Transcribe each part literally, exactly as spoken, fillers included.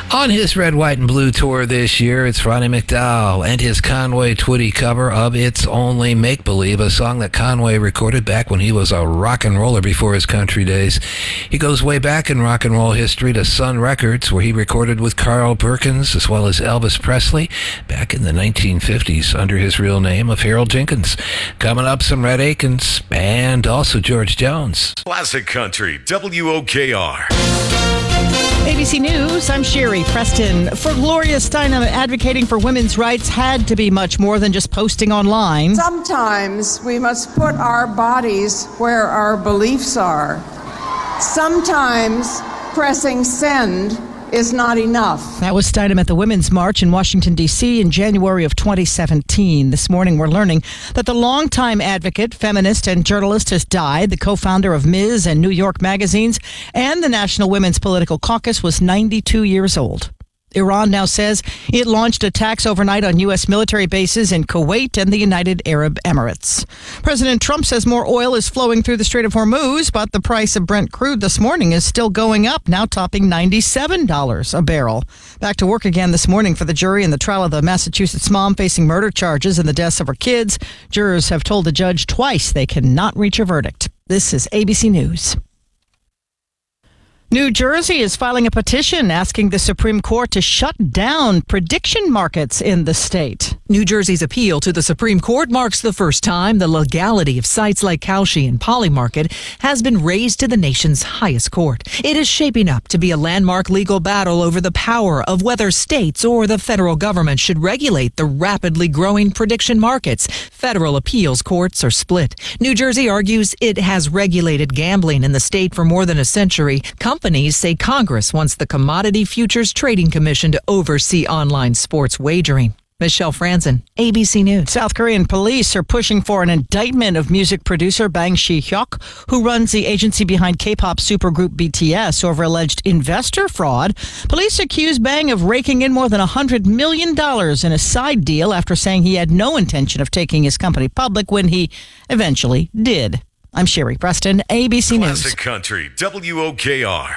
On his Red, White, and Blue tour this year, it's Ronnie McDowell and his Conway Twitty cover of It's Only Make Believe, a song that Conway recorded back when he was a rock and roller before his country days. He goes way back in rock and roll history to Sun Records, where he recorded with Carl Perkins as well as Elvis Presley back in the nineteen fifties under his real name of Harold Jenkins. Coming up, some Red Akins and also George Jones. Classic Country, W O K R. A B C News, I'm Sherry Preston. For Gloria Steinem, advocating for women's rights had to be much more than just posting online. Sometimes we must put our bodies where our beliefs are. Sometimes pressing send is not enough. That was Steinem at the Women's March in Washington, D C in January of twenty seventeen. This morning we're learning that the longtime advocate, feminist, and journalist has died. The co-founder of Miz and New York magazines and the National Women's Political Caucus was ninety-two years old. Iran now says it launched attacks overnight on U S military bases in Kuwait and the United Arab Emirates. President Trump says more oil is flowing through the Strait of Hormuz, but the price of Brent crude this morning is still going up, now topping ninety-seven dollars a barrel. Back to work again this morning for the jury in the trial of the Massachusetts mom facing murder charges in the deaths of her kids. Jurors have told the judge twice they cannot reach a verdict. This is A B C News. New Jersey is filing a petition asking the Supreme Court to shut down prediction markets in the state. New Jersey's appeal to the Supreme Court marks the first time the legality of sites like Kalshi and Polymarket has been raised to the nation's highest court. It is shaping up to be a landmark legal battle over the power of whether states or the federal government should regulate the rapidly growing prediction markets. Federal appeals courts are split. New Jersey argues it has regulated gambling in the state for more than a century. Companies say Congress wants the Commodity Futures Trading Commission to oversee online sports wagering. Michelle Franzen, A B C News. South Korean police are pushing for an indictment of music producer Bang Si-hyuk, who runs the agency behind K-pop supergroup B T S, over alleged investor fraud. Police accuse Bang of raking in more than one hundred million dollars in a side deal after saying he had no intention of taking his company public when he eventually did. I'm Sherry Preston, A B C News. Classic Country, W O K R.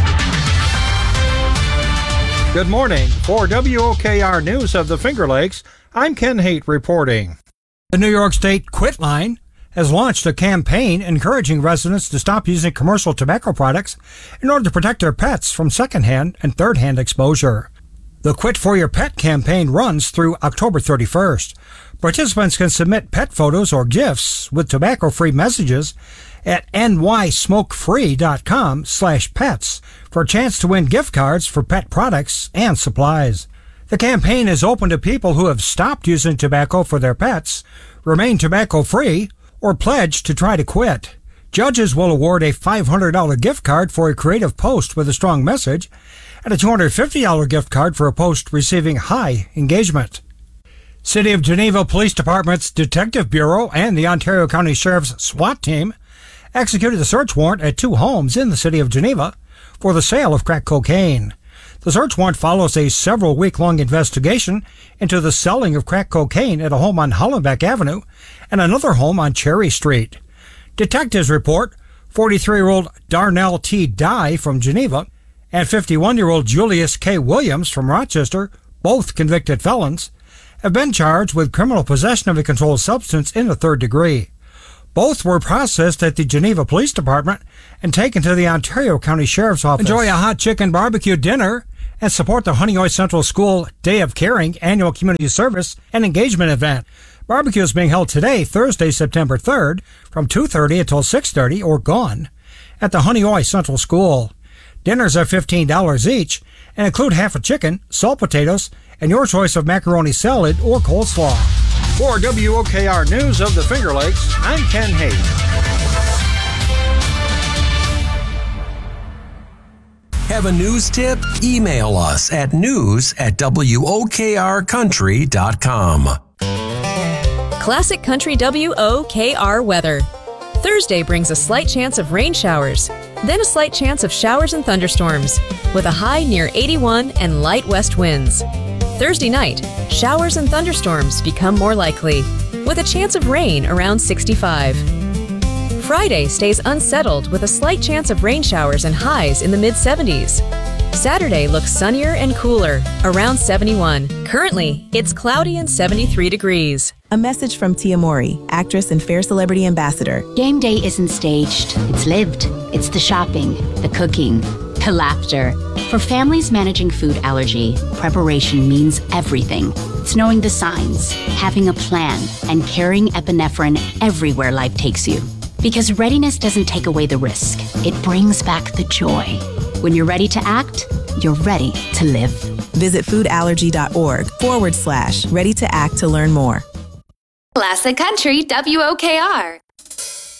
Good morning. For W O K R News of the Finger Lakes, I'm Ken Haight reporting. The New York State Quit Line has launched a campaign encouraging residents to stop using commercial tobacco products in order to protect their pets from secondhand and third-hand exposure. The Quit for Your Pet campaign runs through October thirty-first. Participants can submit pet photos or GIFs with tobacco-free messages at nysmokefree.com slash pets for a chance to win gift cards for pet products and supplies. The campaign is open to people who have stopped using tobacco for their pets, remain tobacco-free, or pledge to try to quit. Judges will award a five hundred dollars gift card for a creative post with a strong message and a two hundred fifty dollars gift card for a post receiving high engagement. City of Geneva Police Department's Detective Bureau and the Ontario County Sheriff's SWAT team executed a search warrant at two homes in the city of Geneva for the sale of crack cocaine. The search warrant follows a several week-long investigation into the selling of crack cocaine at a home on Hollenbeck Avenue and another home on Cherry Street. Detectives report forty-three-year-old Darnell T. Dye from Geneva and fifty-one-year-old Julius K. Williams from Rochester, both convicted felons, have been charged with criminal possession of a controlled substance in the third degree. Both were processed at the Geneva Police Department and taken to the Ontario County Sheriff's Office. Enjoy a hot chicken barbecue dinner and support the Honeoye Central School Day of Caring annual community service and engagement event. Barbecue is being held today, Thursday, September third, from two thirty until six thirty or gone at the Honeoye Central School. Dinners are fifteen dollars each and include half a chicken, salt potatoes, and your choice of macaroni salad or coleslaw. For W O K R News of the Finger Lakes, I'm Ken Haight. Have a news tip? Email us at news at W O K R country dot com. Classic Country W O K R weather. Thursday brings a slight chance of rain showers, then a slight chance of showers and thunderstorms, with a high near eighty-one and light west winds. Thursday night, showers and thunderstorms become more likely, with a chance of rain around sixty-five. Friday stays unsettled with a slight chance of rain showers and highs in the mid seventies. Saturday looks sunnier and cooler, around seventy-one. Currently, it's cloudy and seventy-three degrees. A message from Tia Mori, actress and Fair Celebrity Ambassador. Game day isn't staged. It's lived. It's the shopping, the cooking, the laughter. For families managing food allergy, preparation means everything. It's knowing the signs, having a plan, and carrying epinephrine everywhere life takes you. Because readiness doesn't take away the risk. It brings back the joy. When you're ready to act, you're ready to live. Visit foodallergy.org forward slash ready to act to learn more. Classic Country W O K R.